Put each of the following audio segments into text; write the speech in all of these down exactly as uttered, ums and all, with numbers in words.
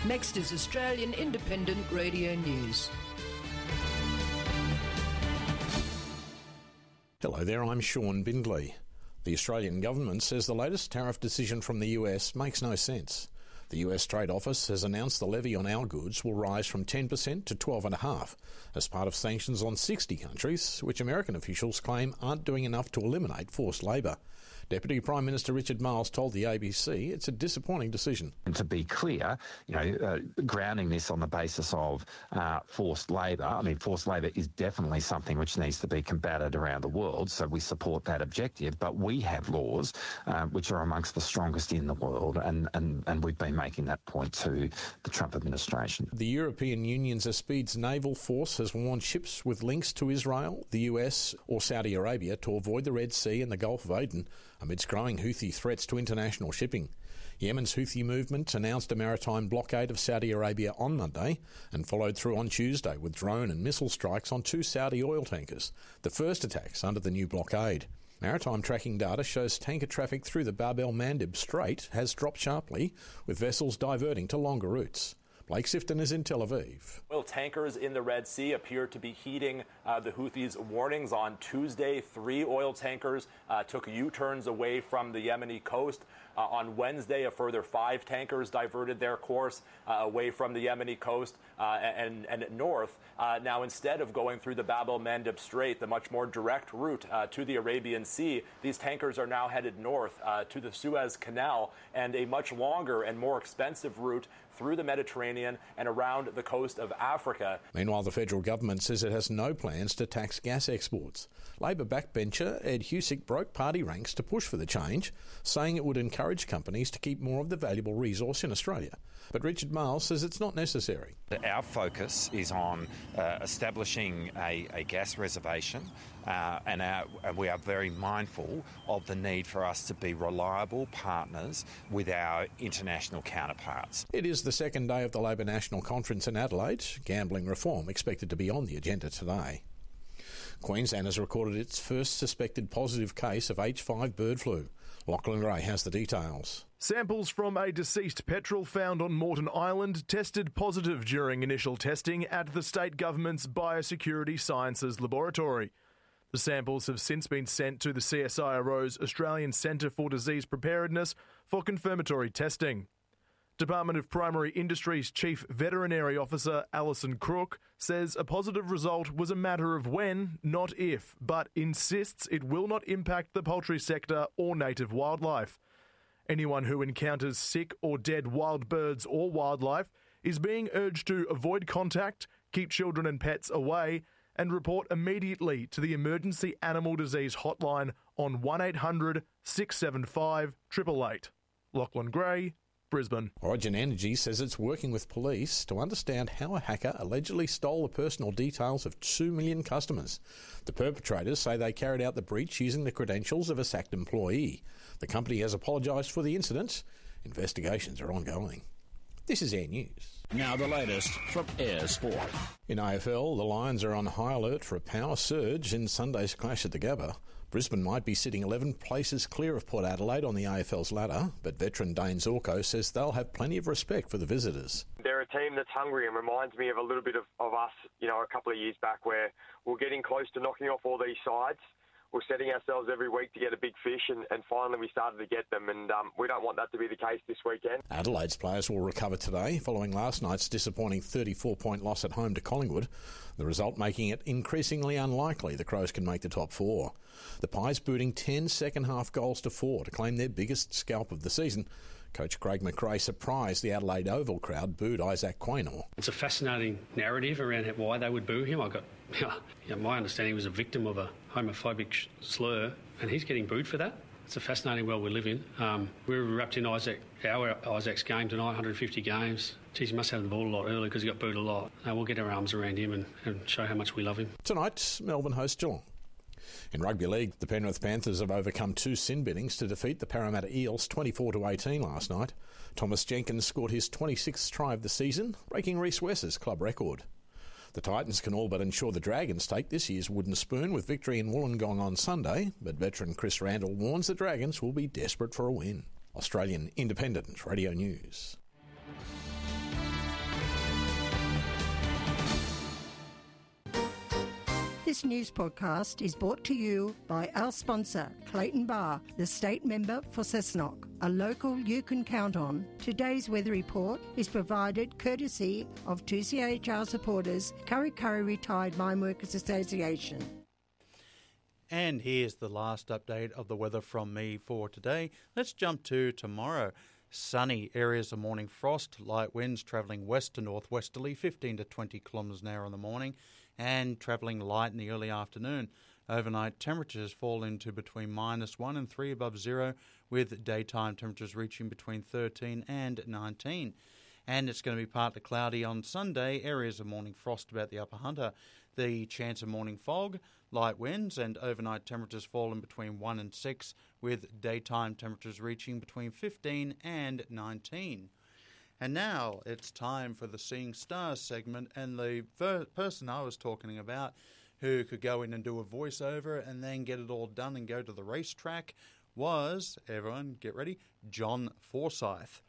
Next is Australian Independent Radio News. Hello there, I'm Sean Bindley. The Australian government says the latest tariff decision from the U S makes no sense. The U S Trade Office has announced the levy on our goods will rise from ten percent to twelve point five percent as part of sanctions on sixty countries, which American officials claim aren't doing enough to eliminate forced labour. Deputy Prime Minister Richard Marles told the A B C it's a disappointing decision. And to be clear, you know, uh, grounding this on the basis of uh, forced labour, I mean, forced labour is definitely something which needs to be combated around the world, so we support that objective, but we have laws uh, which are amongst the strongest in the world, and, and, and we've been making that point to the Trump administration. The European Union's Aspides naval force has warned ships with links to Israel, the U S or Saudi Arabia to avoid the Red Sea and the Gulf of Aden amidst growing Houthi threats to international shipping. Yemen's Houthi movement announced a maritime blockade of Saudi Arabia on Monday and followed through on Tuesday with drone and missile strikes on two Saudi oil tankers, the first attacks under the new blockade. Maritime tracking data shows tanker traffic through the Bab el-Mandeb Strait has dropped sharply, with vessels diverting to longer routes. Blake Sifton is in Tel Aviv. Oil tankers in the Red Sea appear to be heeding uh, the Houthis' warnings. On Tuesday, three oil tankers uh, took U-turns away from the Yemeni coast. Uh, on Wednesday, a further five tankers diverted their course uh, away from the Yemeni coast uh, and, and north. Uh, now, instead of going through the Bab el-Mandeb Strait, the much more direct route uh, to the Arabian Sea, these tankers are now headed north uh, to the Suez Canal and a much longer and more expensive route through the Mediterranean and around the coast of Africa. Meanwhile, the federal government says it has no plans to tax gas exports. Labor backbencher Ed Husic broke party ranks to push for the change, saying it would encourage companies to keep more of the valuable resource in Australia. But Richard Marles says it's not necessary. Our focus is on uh, establishing a, a gas reservation, uh, and, our, and we are very mindful of the need for us to be reliable partners with our international counterparts. It is the second day of the Labor National Conference in Adelaide. Gambling reform expected to be on the agenda today. Queensland has recorded its first suspected positive case of H five bird flu. Lachlan Gray has the details. Samples from a deceased petrel found on Moreton Island tested positive during initial testing at the state government's Biosecurity Sciences Laboratory. The samples have since been sent to the C S I R O's Australian Centre for Disease Preparedness for confirmatory testing. Department of Primary Industries Chief Veterinary Officer Alison Crook says a positive result was a matter of when, not if, but insists it will not impact the poultry sector or native wildlife. Anyone who encounters sick or dead wild birds or wildlife is being urged to avoid contact, keep children and pets away, and report immediately to the Emergency Animal Disease Hotline on one eight hundred six seven five eight eight eight. Lachlan Gray, Brisbane. Origin Energy says it's working with police to understand how a hacker allegedly stole the personal details of two million customers. The perpetrators say they carried out the breach using the credentials of a sacked employee. The company has apologised for the incident. Investigations are ongoing. This is Air News. Now the latest from Air Sport. In A F L, the Lions are on high alert for a power surge in Sunday's clash at the Gabba. Brisbane might be sitting eleven places clear of Port Adelaide on the A F L's ladder, but veteran Dane Zorko says they'll have plenty of respect for the visitors. They're a team that's hungry and reminds me of a little bit of, of us, you know, a couple of years back where we're getting close to knocking off all these sides. We're setting ourselves every week to get a big fish, and, and finally we started to get them, and um, we don't want that to be the case this weekend. Adelaide's players will recover today, following last night's disappointing thirty-four point loss at home to Collingwood, the result making it increasingly unlikely the Crows can make the top four. The Pies booting ten second-half goals to four to claim their biggest scalp of the season. Coach Craig McRae surprised the Adelaide Oval crowd booed Isaac Quaynor. It's a fascinating narrative around why they would boo him. I got, you know, my understanding he was a victim of a homophobic slur, and he's getting booed for that. It's a fascinating world we live in. Um, we were wrapped in Isaac, our Isaac's game tonight, one hundred fifty games. Geez, he must have the ball a lot early because he got booed a lot. Now we'll get our arms around him and, and show how much we love him. Tonight, Melbourne host Geelong. In rugby league, the Penrith Panthers have overcome two sin binnings to defeat the Parramatta Eels twenty-four to eighteen last night. Thomas Jenkins scored his twenty-sixth try of the season, breaking Reece West's club record. The Titans can all but ensure the Dragons take this year's wooden spoon with victory in Wollongong on Sunday, but veteran Chris Randall warns the Dragons will be desperate for a win. Australian Independent Radio News. This news podcast is brought to you by our sponsor, Clayton Bar, the state member for Cessnock, a local you can count on. Today's weather report is provided courtesy of two C H R supporters, Kurri Kurri Retired Mine Workers Association. And here's the last update of the weather from me for today. Let's jump to tomorrow. Sunny, areas of morning frost, light winds travelling west to northwesterly, fifteen to twenty kilometres an hour in the morning, and travelling light in the early afternoon. Overnight temperatures fall into between minus one and three above zero, with daytime temperatures reaching between thirteen and nineteen. And it's going to be partly cloudy on Sunday, areas of morning frost about the Upper Hunter. The chance of morning fog, light winds, and overnight temperatures fall in between one and six, with daytime temperatures reaching between fifteen and nineteen. And now it's time for the Seeing Stars segment, and the fir- person I was talking about who could go in and do a voiceover and then get it all done and go to the racetrack was, everyone get ready, John Forsyth.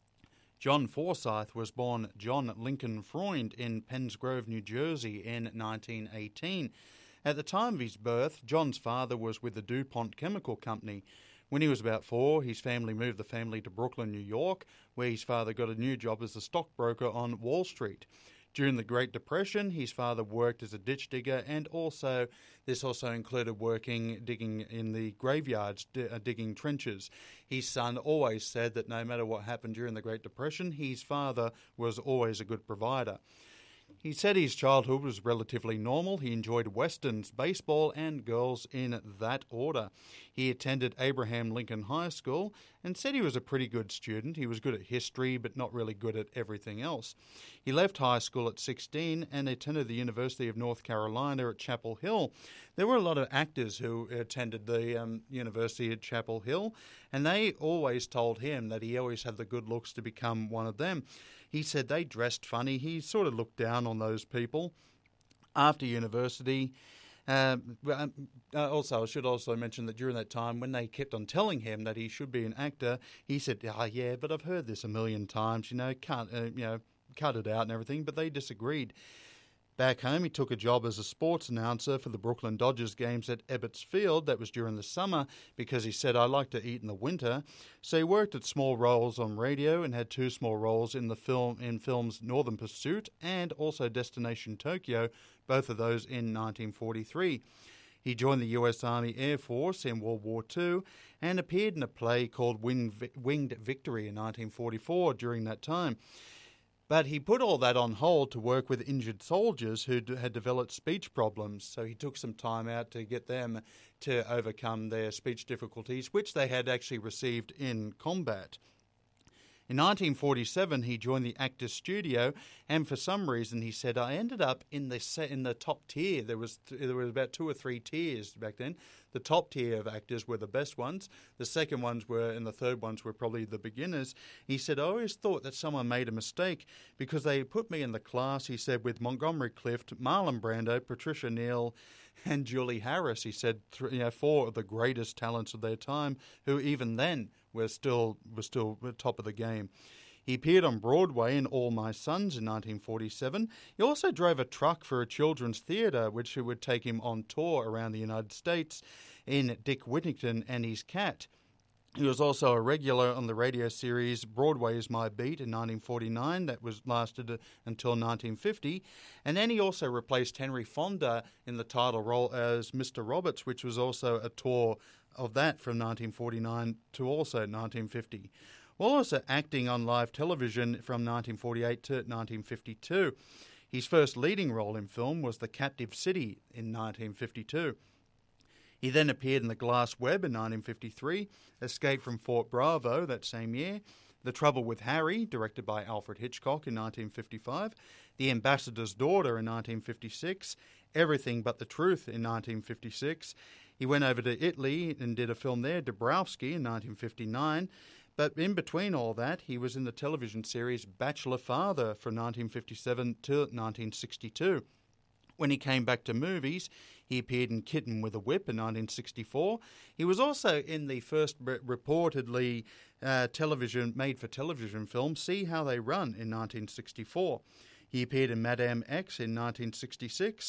John Forsyth was born John Lincoln Freund in Penns Grove, New Jersey in nineteen eighteen. At the time of his birth, John's father was with the DuPont Chemical Company. When he was about four, his family moved the family to Brooklyn, New York, where his father got a new job as a stockbroker on Wall Street. During the Great Depression, his father worked as a ditch digger, and also this also included working, digging in the graveyards, d- uh, digging trenches. His son always said that no matter what happened during the Great Depression, his father was always a good provider. He said his childhood was relatively normal. He enjoyed westerns, baseball, and girls in that order. He attended Abraham Lincoln High School and said he was a pretty good student. He was good at history, but not really good at everything else. He left high school at sixteen and attended the University of North Carolina at Chapel Hill. There were a lot of actors who attended the um, University at Chapel Hill, and they always told him that he always had the good looks to become one of them. He said they dressed funny. He sort of looked down on those people. After university, uh, also I should also mention that during that time, when they kept on telling him that he should be an actor, he said, "Ah, oh, yeah, but I've heard this a million times. You know, can't uh, you know, cut it out and everything." But they disagreed. Back home, he took a job as a sports announcer for the Brooklyn Dodgers games at Ebbets Field. That was during the summer because he said, "I like to eat in the winter." So he worked at small roles on radio and had two small roles in the film in films Northern Pursuit and also Destination Tokyo, both of those in nineteen forty-three. He joined the U S Army Air Force in World War Two and appeared in a play called Winged Victory in nineteen forty-four during that time. But he put all that on hold to work with injured soldiers who had developed speech problems, so he took some time out to get them to overcome their speech difficulties, which they had actually received in combat. In nineteen forty-seven, he joined the Actors Studio, and for some reason, he said, I ended up in the set, in the top tier. There was there was about two or three tiers back then. The top tier of actors were the best ones. The second ones were, and the third ones were probably the beginners. He said, I always thought that someone made a mistake because they put me in the class, he said, with Montgomery Clift, Marlon Brando, Patricia Neal, and Julie Harris. He said, th- you know, four of the greatest talents of their time, who even then were still were still top of the game. He appeared on Broadway in All My Sons in nineteen forty-seven. He also drove a truck for a children's theatre, which would take him on tour around the United States in Dick Whittington and His Cat. He was also a regular on the radio series Broadway is My Beat in nineteen forty-nine. That was lasted until nineteen fifty. And then he also replaced Henry Fonda in the title role as Mister Roberts, which was also a tour of that from nineteen forty-nine to also nineteen fifty. While also acting on live television from nineteen forty-eight to nineteen fifty-two. His first leading role in film was The Captive City in nineteen fifty-two. He then appeared in The Glass Web in nineteen fifty-three, Escape from Fort Bravo that same year, The Trouble with Harry, directed by Alfred Hitchcock in nineteen fifty-five, The Ambassador's Daughter in nineteen fifty-six, Everything But the Truth in nineteen fifty-six. He went over to Italy and did a film there, Dabrowski, in nineteen fifty-nine. But in between all that, he was in the television series Bachelor Father from nineteen fifty-seven to nineteen sixty-two. When he came back to movies, he appeared in Kitten with a Whip in nineteen sixty-four. He was also in the first re- reportedly uh, television made-for-television film See How They Run in nineteen sixty-four. He appeared in Madame X in nineteen sixty-six.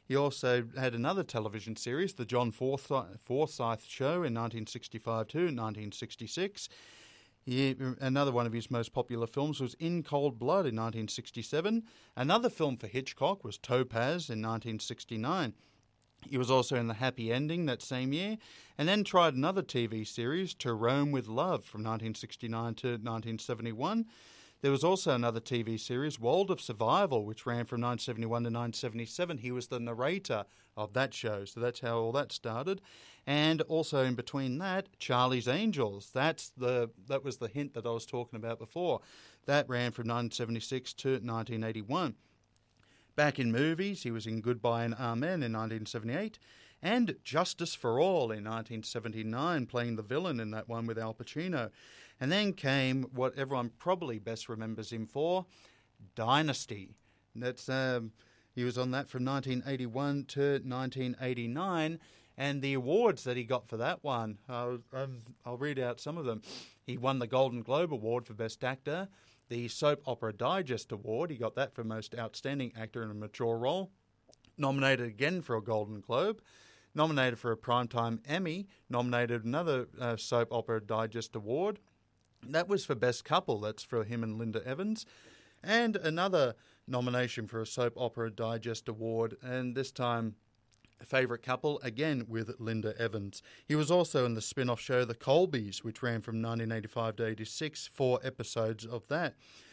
He also had another television series, The John Forsyth, Forsyth Show in nineteen sixty-five to nineteen sixty-six. He, another one of his most popular films was In Cold Blood in nineteen sixty-seven. Another film for Hitchcock was Topaz in nineteen sixty-nine. He was also in The Happy Ending that same year, and then tried another T V series, To Rome with Love, from nineteen sixty-nine to nineteen seventy-one. There was also another T V series, World of Survival, which ran from nineteen seventy-one to nineteen seventy-seven. He was the narrator of that show, so that's how all that started. And also in between that, Charlie's Angels. That's the that was the hint that I was talking about before. That ran from nineteen seventy-six to nineteen eighty-one. Back in movies, he was in Goodbye and Amen in nineteen seventy-eight, and Justice for All in nineteen seventy-nine, playing the villain in that one with Al Pacino. And then came what everyone probably best remembers him for, Dynasty. That's um, he was on that from nineteen eighty-one to nineteen eighty-nine, and the awards that he got for that one, I'll, um, I'll read out some of them. He won the Golden Globe Award for Best Actor, the Soap Opera Digest Award, he got that for Most Outstanding Actor in a Mature Role, nominated again for a Golden Globe, nominated for a Primetime Emmy, nominated another uh, Soap Opera Digest Award. That was for Best Couple, that's for him and Linda Evans, and another nomination for a Soap Opera Digest Award, and this time Favourite Couple, again with Linda Evans. He was also in the spin-off show The Colbys, which ran from nineteen eighty-five to eighty-six, four episodes of that.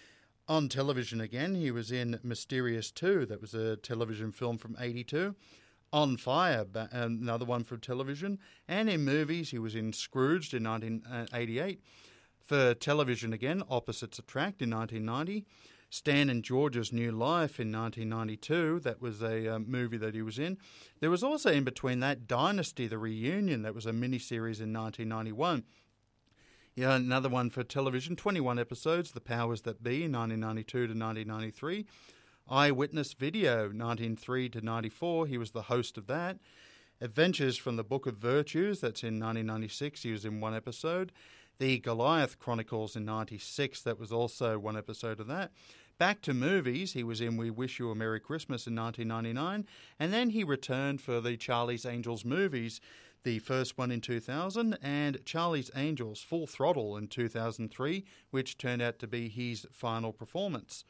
On television again, he was in Mysterious two, that was a television film from eighty-two. On Fire, another one for television. And in movies, he was in Scrooged in nineteen eighty-eight. For television again, Opposites Attract in nineteen ninety. Stan and George's New Life in nineteen ninety-two. That was a uh, movie that he was in. There was also in between that Dynasty, The Reunion. That was a miniseries in nineteen ninety-one. Yeah, another one for television, twenty-one episodes, The Powers That Be, nineteen ninety-two to nineteen ninety-three. Eyewitness Video, nineteen oh three to ninety-four. He was the host of that. Adventures from the Book of Virtues, that's in nineteen ninety-six. He was in one episode. The Goliath Chronicles in ninety-six, that was also one episode of that. Back to movies, he was in We Wish You a Merry Christmas in nineteen ninety-nine, and then he returned for the Charlie's Angels movies, the first one in two thousand, and Charlie's Angels Full Throttle in two thousand three, which turned out to be his final performance.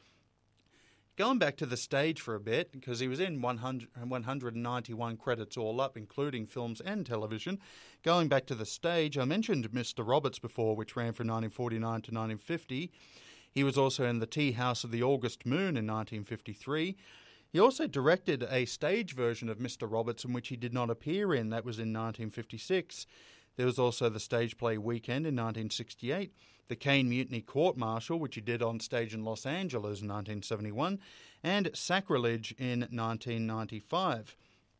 Going back to the stage for a bit, because he was in one hundred, one hundred ninety-one credits all up, including films and television. Going back to the stage, I mentioned Mister Roberts before, which ran from nineteen forty-nine to nineteen fifty. He was also in The Tea House of the August Moon in nineteen fifty-three. He also directed a stage version of Mister Roberts in which he did not appear in. That was in nineteen fifty-six. There was also the stage play Weekend in nineteen sixty-eight, the Caine Mutiny Court Martial, which he did on stage in Los Angeles in nineteen seventy-one, and Sacrilege in nineteen ninety-five.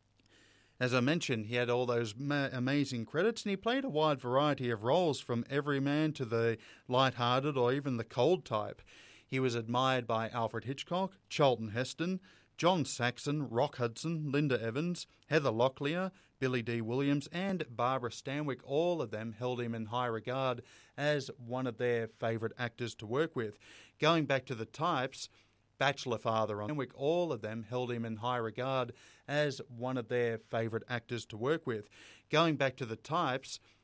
As I mentioned, he had all those ma- amazing credits, and he played a wide variety of roles, from everyman to the light-hearted or even the cold type. He was admired by Alfred Hitchcock, Charlton Heston, John Saxon, Rock Hudson, Linda Evans, Heather Locklear, Billy D. Williams, and Barbara Stanwyck. All of them held him in high regard as one of their favourite actors to work with. Going back to the types, Bachelor Father on Stanwyck, all of them held him in high regard as one of their favourite actors to work with. Going back to the types,